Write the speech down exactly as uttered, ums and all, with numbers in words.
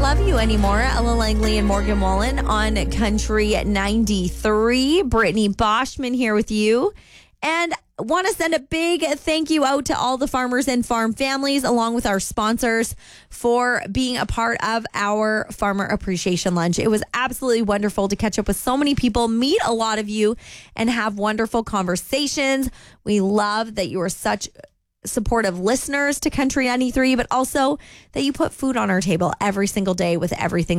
Love You Anymore. Ella Langley and Morgan Wallen on Country ninety-three. Brittany Boschman here with you. And want to send a big thank you out to all the farmers and farm families, along with our sponsors, for being a part of our Farmer Appreciation Lunch. It was absolutely wonderful to catch up with so many people, meet a lot of you, and have wonderful conversations. We love that you are such supportive listeners to Country ninety-three, but also that you put food on our table every single day with everything